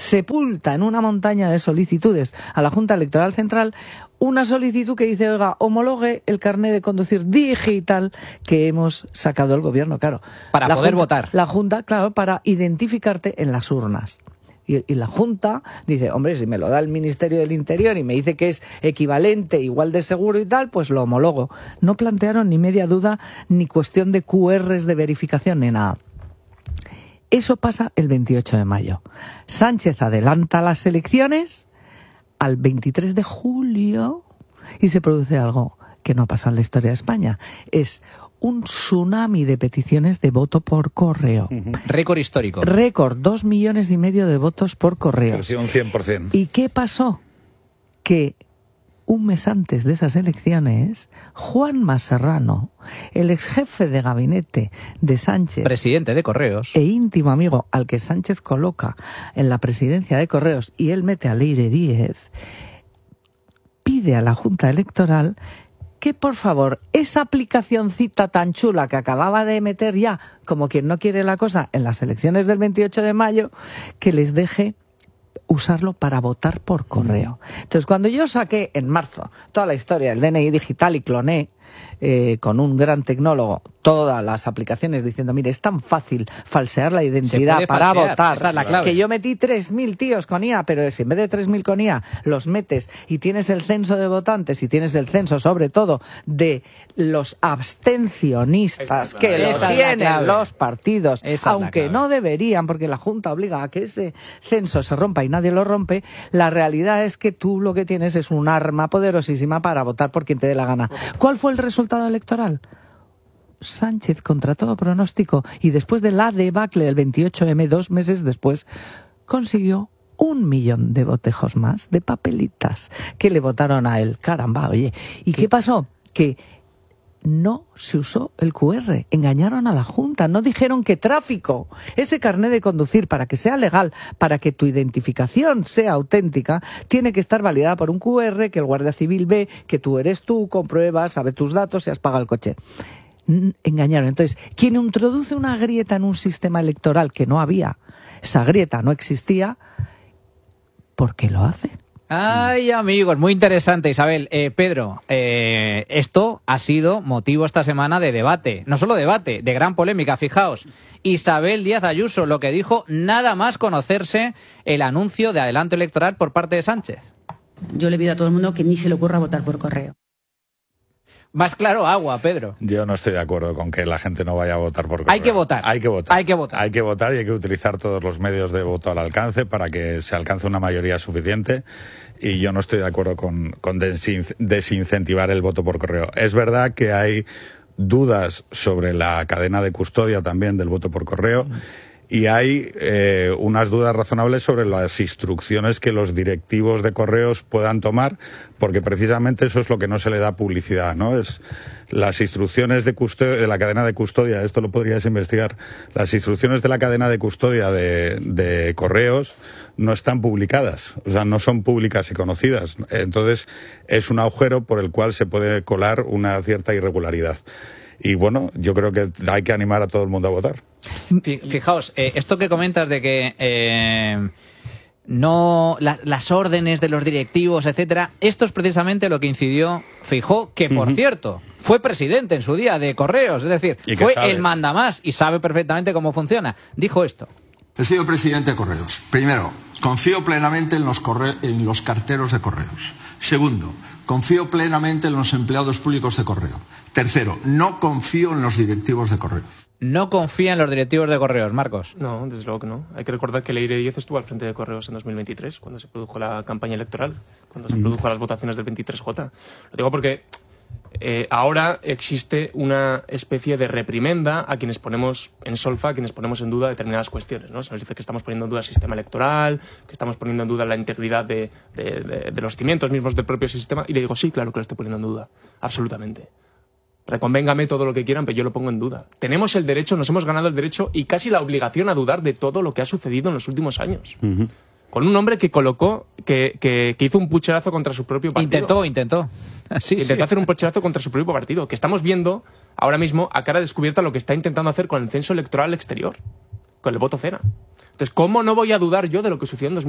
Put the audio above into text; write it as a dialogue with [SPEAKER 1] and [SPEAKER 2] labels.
[SPEAKER 1] sepulta en una montaña de solicitudes a la Junta Electoral Central una solicitud que dice, oiga, homologue el carnet de conducir digital que hemos sacado el gobierno, claro.
[SPEAKER 2] Para poder votar.
[SPEAKER 1] La Junta, claro, para identificarte en las urnas. Y la Junta dice, hombre, si me lo da el Ministerio del Interior y me dice que es equivalente, igual de seguro y tal, pues lo homologo. No plantearon ni media duda, ni cuestión de QRs de verificación, ni nada. Eso pasa el 28 de mayo. Sánchez adelanta las elecciones al 23 de julio y se produce algo que no ha pasado en la historia de España. Es un tsunami de peticiones de voto por correo.
[SPEAKER 2] Récord histórico.
[SPEAKER 1] Récord, 2,5 millones de votos por correo.
[SPEAKER 3] Creció un 100%.
[SPEAKER 1] ¿Y qué pasó? Que un mes antes de esas elecciones, Juanma Serrano, el ex jefe de gabinete de Sánchez,
[SPEAKER 2] presidente de Correos,
[SPEAKER 1] e íntimo amigo al que Sánchez coloca en la presidencia de Correos y él mete a Leire Díez, pide a la Junta Electoral que, por favor, esa aplicacioncita tan chula que acababa de meter ya, como quien no quiere la cosa, en las elecciones del 28 de mayo, que les deje usarlo para votar por correo. Entonces, cuando yo saqué en marzo toda la historia del DNI digital y cloné con un gran tecnólogo todas las aplicaciones diciendo, mire, es tan fácil falsear la identidad para votar,
[SPEAKER 2] esa es la clave.
[SPEAKER 1] que yo metí 3.000 tíos con IA, pero si en vez de 3.000 con IA los metes y tienes el censo de votantes y tienes el censo sobre todo de los abstencionistas que los tienen los partidos, aunque no deberían, porque la Junta obliga a que ese censo se rompa y nadie lo rompe, la realidad es que tú lo que tienes es un arma poderosísima para votar por quien te dé la gana. ¿Cuál fue el resultado electoral? Sánchez, contra todo pronóstico, y después de la debacle del 28M, 2 meses después, consiguió 1 millón de botejos más, de papelitas, que le votaron a él. Caramba, oye. ¿Y qué pasó? Que no se usó el QR, engañaron a la Junta, no dijeron que tráfico, ese carnet de conducir, para que sea legal, para que tu identificación sea auténtica, tiene que estar validada por un QR que el Guardia Civil ve, que tú eres tú, compruebas, sabe tus datos y has pagado el coche. Engañaron. Entonces, quien introduce una grieta en un sistema electoral que no había, esa grieta no existía, ¿por qué lo hace?
[SPEAKER 2] Ay, amigos, muy interesante, Isabel. Pedro, esto ha sido motivo esta semana de debate. No solo debate, de gran polémica. Fijaos, Isabel Díaz Ayuso, lo que dijo nada más conocerse el anuncio de adelanto electoral por parte de Sánchez.
[SPEAKER 4] Yo le pido a todo el mundo que ni se le ocurra votar por correo.
[SPEAKER 2] Más claro, agua, Pedro.
[SPEAKER 3] Yo no estoy de acuerdo con que la gente no vaya a votar por correo.
[SPEAKER 2] Hay que votar.
[SPEAKER 3] Hay que votar.
[SPEAKER 2] Hay que votar.
[SPEAKER 3] Hay que votar y hay que utilizar todos los medios de voto al alcance para que se alcance una mayoría suficiente. Y yo no estoy de acuerdo con desincentivar el voto por correo. Es verdad que hay dudas sobre la cadena de custodia también del voto por correo. Y hay unas dudas razonables sobre las instrucciones que los directivos de correos puedan tomar, porque precisamente eso es lo que no se le da publicidad, ¿no? Es las instrucciones de custodia, de la cadena de custodia, esto lo podrías investigar, las instrucciones de la cadena de custodia de correos no están publicadas, o sea, no son públicas y conocidas. Entonces, es un agujero por el cual se puede colar una cierta irregularidad. Y bueno, yo creo que hay que animar a todo el mundo a votar.
[SPEAKER 2] Fijaos, esto que comentas de que no las órdenes de los directivos, etcétera, esto es precisamente lo que incidió Feijóo, que por cierto fue presidente en su día de Correos, es decir, fue el mandamás y sabe perfectamente cómo funciona. Dijo esto.
[SPEAKER 5] He sido presidente de Correos. Primero, confío plenamente en los carteros de Correos. Segundo, confío plenamente en los empleados públicos de Correo. Tercero, no confío en los directivos de Correos.
[SPEAKER 2] No confía en los directivos de Correos, Marcos.
[SPEAKER 6] No, desde luego que no. Hay que recordar que Leire Díez estuvo al frente de Correos en 2023, cuando se produjo la campaña electoral, cuando se produjo las votaciones del 23J. Lo digo porque ahora existe una especie de reprimenda a quienes ponemos en solfa, a quienes ponemos en duda determinadas cuestiones, ¿no? Se nos dice que estamos poniendo en duda el sistema electoral, que estamos poniendo en duda la integridad de los cimientos mismos del propio sistema. Y le digo, sí, claro que lo estoy poniendo en duda. Absolutamente. Reconvéngame todo lo que quieran, pero yo lo pongo en duda. Tenemos el derecho, nos hemos ganado el derecho y casi la obligación a dudar de todo lo que ha sucedido en los últimos años. Con un hombre que colocó, que hizo un pucherazo contra su propio partido.
[SPEAKER 2] Intentó
[SPEAKER 6] Hacer un pucherazo contra su propio partido. Que estamos viendo ahora mismo a cara descubierta lo que está intentando hacer con el censo electoral exterior, con el voto cena. Entonces, ¿cómo no voy a dudar yo de lo que sucedió en